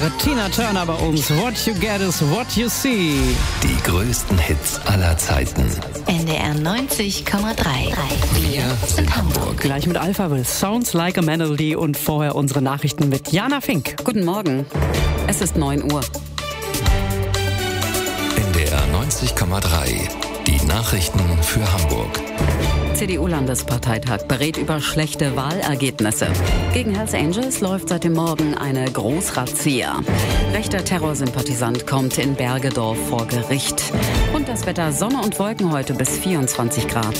Jahre Tina Turner bei uns. What you get is what you see. Die größten Hits aller Zeiten. NDR 90,3. Wir sind Hamburg. Gleich mit Alphaville, Sounds Like a Melody und vorher unsere Nachrichten mit Jana Fink. Guten Morgen. Es ist 9 Uhr. NDR 90,3. Die Nachrichten für Hamburg. CDU-Landesparteitag berät über schlechte Wahlergebnisse. Gegen Hells Angels läuft seit dem Morgen eine Großrazzia. Rechter Terrorsympathisant kommt in Bergedorf vor Gericht. Und das Wetter: Sonne und Wolken heute bis 24 Grad.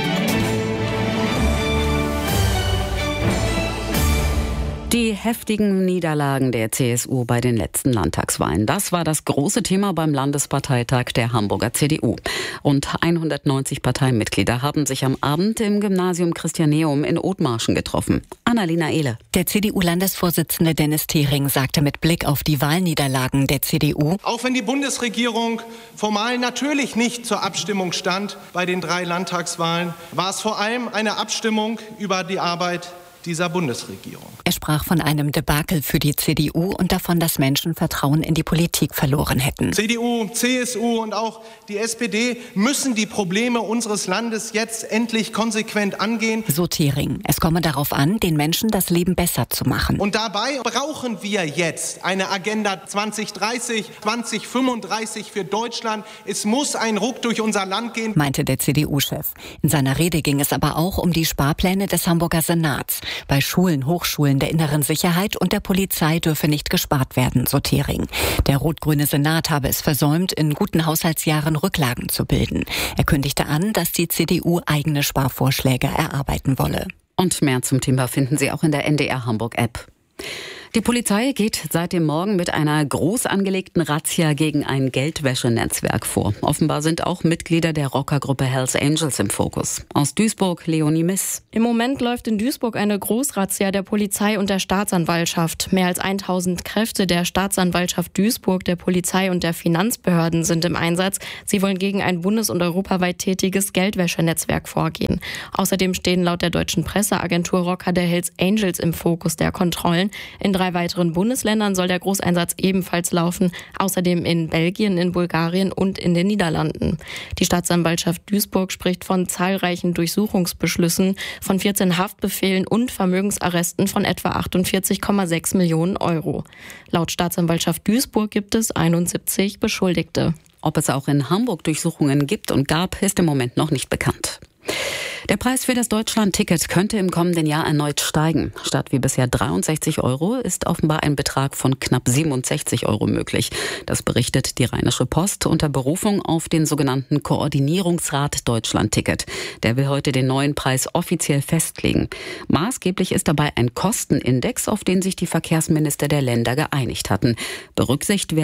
Die heftigen Niederlagen der CSU bei den letzten Landtagswahlen. Das war das große Thema beim Landesparteitag der Hamburger CDU. Rund 190 Parteimitglieder haben sich am Abend im Gymnasium Christianeum in Othmarschen getroffen. Annalena Ehle. Der CDU-Landesvorsitzende Dennis Thering sagte mit Blick auf die Wahlniederlagen der CDU: Auch wenn die Bundesregierung formal natürlich nicht zur Abstimmung stand bei den 3 Landtagswahlen, war es vor allem eine Abstimmung über die Arbeit dieser Bundesregierung. Er sprach von einem Debakel für die CDU und davon, dass Menschen Vertrauen in die Politik verloren hätten. CDU, CSU und auch die SPD müssen die Probleme unseres Landes jetzt endlich konsequent angehen. So Thering. Es komme darauf an, den Menschen das Leben besser zu machen. Und dabei brauchen wir jetzt eine Agenda 2030, 2035 für Deutschland. Es muss ein Ruck durch unser Land gehen, meinte der CDU-Chef. In seiner Rede ging es aber auch um die Sparpläne des Hamburger Senats. Bei Schulen, Hochschulen der inneren Sicherheit und der Polizei dürfe nicht gespart werden, so Thering. Der rot-grüne Senat habe es versäumt, in guten Haushaltsjahren Rücklagen zu bilden. Er kündigte an, dass die CDU eigene Sparvorschläge erarbeiten wolle. Und mehr zum Thema finden Sie auch in der NDR Hamburg App. Die Polizei geht seit dem Morgen mit einer groß angelegten Razzia gegen ein Geldwäschenetzwerk vor. Offenbar sind auch Mitglieder der Rockergruppe Hells Angels im Fokus. Aus Duisburg, Leonie Miss. Im Moment läuft in Duisburg eine Großrazzia der Polizei und der Staatsanwaltschaft. Mehr als 1000 Kräfte der Staatsanwaltschaft Duisburg, der Polizei und der Finanzbehörden sind im Einsatz. Sie wollen gegen ein bundes- und europaweit tätiges Geldwäschenetzwerk vorgehen. Außerdem stehen laut der deutschen Presseagentur Rocker der Hells Angels im Fokus der Kontrollen. In 3 weiteren Bundesländern soll der Großeinsatz ebenfalls laufen, außerdem in Belgien, in Bulgarien und in den Niederlanden. Die Staatsanwaltschaft Duisburg spricht von zahlreichen Durchsuchungsbeschlüssen, von 14 Haftbefehlen und Vermögensarresten von etwa 48,6 Millionen Euro. Laut Staatsanwaltschaft Duisburg gibt es 71 Beschuldigte. Ob es auch in Hamburg Durchsuchungen gibt und gab, ist im Moment noch nicht bekannt. Der Preis für das Deutschland-Ticket könnte im kommenden Jahr erneut steigen. Statt wie bisher 63 € ist offenbar ein Betrag von knapp 67 € möglich. Das berichtet die Rheinische Post unter Berufung auf den sogenannten Koordinierungsrat Deutschland-Ticket. Der will heute den neuen Preis offiziell festlegen. Maßgeblich ist dabei ein Kostenindex, auf den sich die Verkehrsminister der Länder geeinigt hatten. Berücksichtigt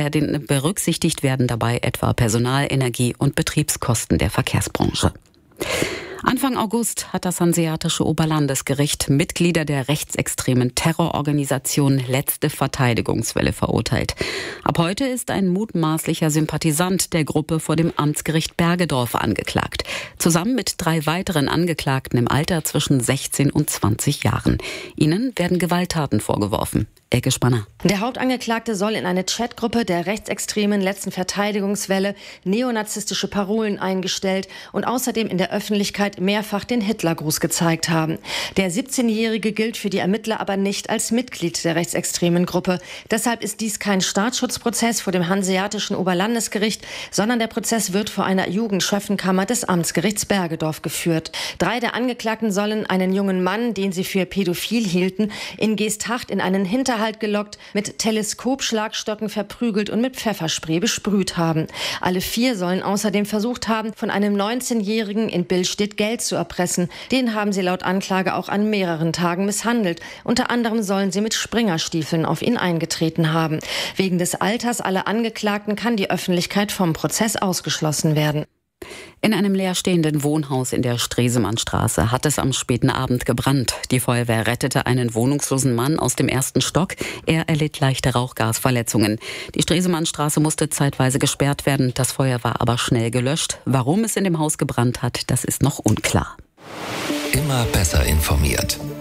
werden dabei etwa Personal-, Energie- und Betriebskosten der Verkehrsbranche. Anfang August hat das Hanseatische Oberlandesgericht Mitglieder der rechtsextremen Terrororganisation Letzte Verteidigungswelle verurteilt. Ab heute ist ein mutmaßlicher Sympathisant der Gruppe vor dem Amtsgericht Bergedorf angeklagt. Zusammen mit 3 weiteren Angeklagten im Alter zwischen 16 und 20 Jahren. Ihnen werden Gewalttaten vorgeworfen. Elke Spanner. Der Hauptangeklagte soll in eine Chatgruppe der rechtsextremen Letzten Verteidigungswelle neonazistische Parolen eingestellt und außerdem in der Öffentlichkeit mehrfach den Hitlergruß gezeigt haben. Der 17-Jährige gilt für die Ermittler aber nicht als Mitglied der rechtsextremen Gruppe. Deshalb ist dies kein Staatsschutzprozess vor dem Hanseatischen Oberlandesgericht, sondern der Prozess wird vor einer Jugendschöffenkammer des Amtsgerichts Bergedorf geführt. 3 der Angeklagten sollen einen jungen Mann, den sie für pädophil hielten, in Geesthacht in einen Hinterhalt gelockt, mit Teleskopschlagstocken verprügelt und mit Pfefferspray besprüht haben. Alle 4 sollen außerdem versucht haben, von einem 19-Jährigen in Billstedt Geld zu erpressen. Den haben sie laut Anklage auch an mehreren Tagen misshandelt. Unter anderem sollen sie mit Springerstiefeln auf ihn eingetreten haben. Wegen des Alters aller Angeklagten kann die Öffentlichkeit vom Prozess ausgeschlossen werden. In einem leerstehenden Wohnhaus in der Stresemannstraße hat es am späten Abend gebrannt. Die Feuerwehr rettete einen wohnungslosen Mann aus dem 1. Stock. Er erlitt leichte Rauchgasverletzungen. Die Stresemannstraße musste zeitweise gesperrt werden. Das Feuer war aber schnell gelöscht. Warum es in dem Haus gebrannt hat, das ist noch unklar. Immer besser informiert.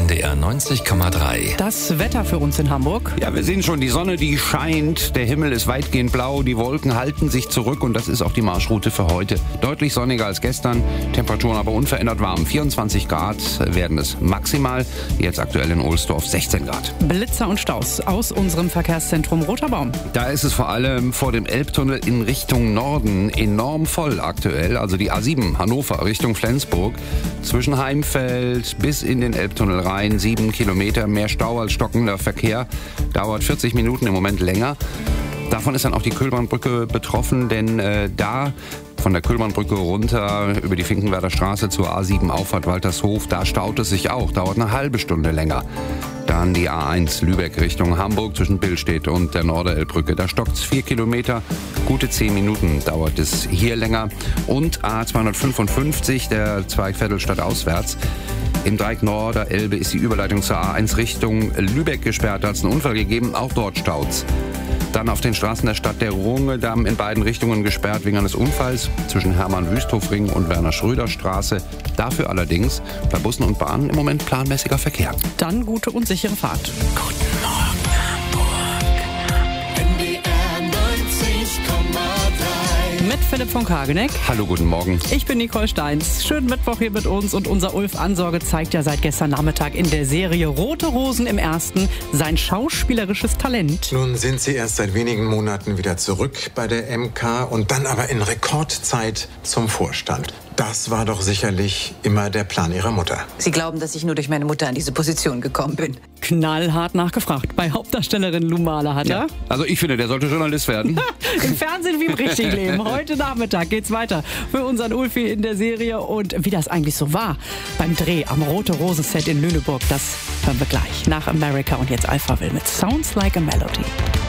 NDR 90,3. Das Wetter für uns in Hamburg. Ja, wir sehen schon, die Sonne, die scheint, der Himmel ist weitgehend blau, die Wolken halten sich zurück und das ist auch die Marschroute für heute. Deutlich sonniger als gestern, Temperaturen aber unverändert warm. 24 Grad werden es maximal, jetzt aktuell in Ohlsdorf 16 Grad. Blitzer und Staus aus unserem Verkehrszentrum Roter Baum. Da ist es vor allem vor dem Elbtunnel in Richtung Norden enorm voll aktuell, also die A7 Hannover Richtung Flensburg. Zwischen Heimfeld bis in den Elbtunnel rein, 7 Kilometer, mehr Stau als stockender Verkehr, dauert 40 Minuten im Moment länger. Davon ist dann auch die Köhlbahnbrücke betroffen, denn da von der Köhlbahnbrücke runter über die Finkenwerder Straße zur A7 Auffahrt Waltershof, da staut es sich auch, dauert eine halbe Stunde länger. Dann die A1 Lübeck Richtung Hamburg zwischen Billstedt und der Norderelbbrücke. Da stockt es 4 Kilometer, gute 10 Minuten dauert es hier länger. Und A255, der Zweig Vettelstadt auswärts. Im Dreieck Norderelbe ist die Überleitung zur A1 Richtung Lübeck gesperrt. Da hat es einen Unfall gegeben, auch dort staut's. Dann auf den Straßen der Stadt der Rungedamm in beiden Richtungen gesperrt wegen eines Unfalls zwischen Hermann-Wüsthof-Ring und Werner-Schröder-Straße. Dafür allerdings bei Bussen und Bahnen im Moment planmäßiger Verkehr. Dann gute und sichere Fahrt. Guten Morgen, Hamburg. NDR 90,3. Mit Philipp von Kageneck. Hallo, guten Morgen. Ich bin Nicole Steins. Schönen Mittwoch hier mit uns und unser Ulf Ansorge zeigt ja seit gestern Nachmittag in der Serie Rote Rosen im Ersten sein schauspielerisches Talent. Nun sind sie erst seit wenigen Monaten wieder zurück bei der MK und dann aber in Rekordzeit zum Vorstand. Das war doch sicherlich immer der Plan Ihrer Mutter. Sie glauben, dass ich nur durch meine Mutter an diese Position gekommen bin. Knallhart nachgefragt bei Hauptdarstellerin Lumala hat er. Also ich finde, der sollte Journalist werden. Im Fernsehen wie im richtigen Leben. Heute Nachmittag geht's weiter für unseren Ulfi in der Serie und wie das eigentlich so war beim Dreh am Rote Rosen Set in Lüneburg. Das hören wir gleich nach America und jetzt Alphaville mit Sounds Like a Melody.